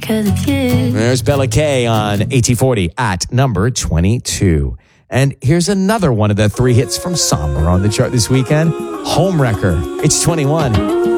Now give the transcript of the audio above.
because of you. There's Bella K on AT40 at number 22. And here's another one of the 3 hits from Somber on the chart this weekend. Homewrecker. It's 21.